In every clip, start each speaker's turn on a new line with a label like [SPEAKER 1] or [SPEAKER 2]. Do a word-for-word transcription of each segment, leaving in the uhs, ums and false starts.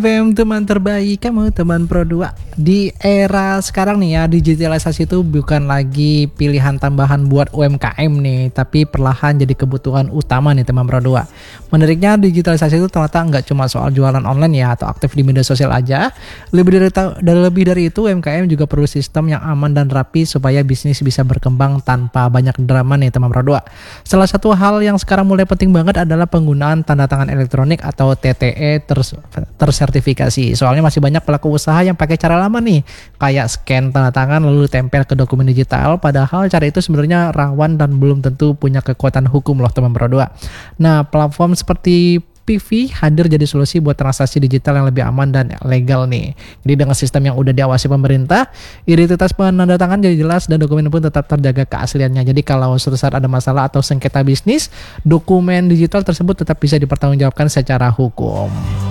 [SPEAKER 1] F M teman terbaik kamu, teman Pro dua. Di era sekarang nih ya, digitalisasi itu bukan lagi pilihan tambahan buat U M K M nih, tapi perlahan jadi kebutuhan utama nih teman Pro dua. Menariknya digitalisasi itu ternyata nggak cuma soal jualan online ya atau aktif di media sosial aja. Lebih dari, dari lebih dari itu, U M K M juga perlu sistem yang aman dan rapi supaya bisnis bisa berkembang tanpa banyak drama nih teman Pro dua. Salah satu hal yang sekarang mulai penting banget adalah penggunaan tanda tangan elektronik atau T T E ters tersertifikasi. Soalnya masih banyak pelaku usaha yang pakai cara lama nih, kayak scan tanda tangan lalu tempel ke dokumen digital, padahal cara itu sebenarnya rawan dan belum tentu punya kekuatan hukum loh teman Pro dua. Nah, platform seperti P V hadir jadi solusi buat transaksi digital yang lebih aman dan legal nih. Jadi dengan sistem yang udah diawasi pemerintah, identitas penandatangan jadi jelas dan dokumen pun tetap terjaga keasliannya. Jadi kalau suatu saat ada masalah atau sengketa bisnis, dokumen digital tersebut tetap bisa dipertanggungjawabkan secara hukum.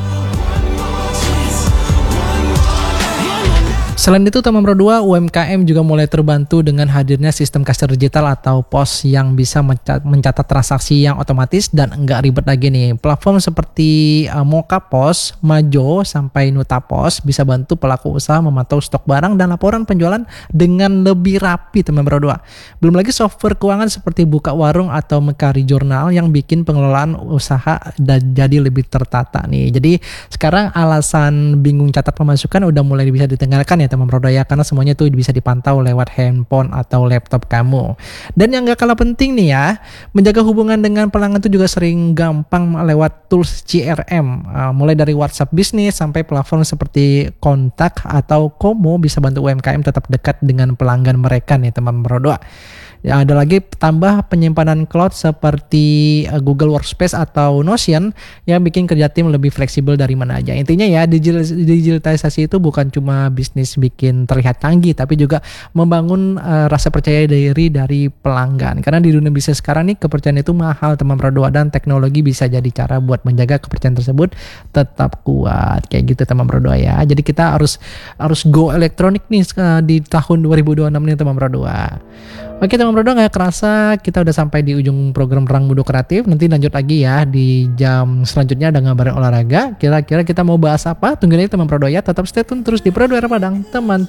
[SPEAKER 1] Selain itu teman Pro dua, U M K M juga mulai terbantu dengan hadirnya sistem kasir digital atau P O S yang bisa mencatat transaksi yang otomatis dan enggak ribet lagi nih. Platform seperti uh, Moka P O S, Majo, sampai Nuta P O S bisa bantu pelaku usaha memantau stok barang dan laporan penjualan dengan lebih rapi teman Pro dua. Belum lagi software keuangan seperti Buka Warung atau Mekari Jurnal yang bikin pengelolaan usaha dan jadi lebih tertata nih. Jadi sekarang alasan bingung catat pemasukan udah mulai bisa ditinggalkan ya teman Pro dua ya, karena semuanya tuh bisa dipantau lewat handphone atau laptop kamu. Dan yang gak kalah penting nih ya, menjaga hubungan dengan pelanggan tuh juga sering gampang lewat tools C R M, uh, mulai dari WhatsApp bisnis sampai platform seperti Kontak atau Komo bisa bantu U M K M tetap dekat dengan pelanggan mereka nih teman Pro dua. Ya, ada lagi tambah penyimpanan cloud seperti uh, Google Workspace atau Notion yang bikin kerja tim lebih fleksibel dari mana aja. Intinya ya, digitalisasi itu bukan cuma bisnis bikin terlihat canggih, tapi juga membangun uh, rasa percaya diri dari pelanggan. Karena di dunia bisnis sekarang nih, kepercayaan itu mahal teman Pro dua, dan teknologi bisa jadi cara buat menjaga kepercayaan tersebut tetap kuat. Kayak gitu teman Pro dua ya. Jadi kita harus harus go elektronik nih uh, di tahun dua ribu dua puluh enam nih teman Pro dua. Oke teman Pro dua, gak kerasa kita udah sampai di ujung program Rang Budo Kreatif. Nanti lanjut lagi ya di jam selanjutnya ada ngabarin olahraga. Kira-kira kita mau bahas apa? Tungguin aja teman Pro dua ya. Tetap stay tune terus di Pro dua Padang, teman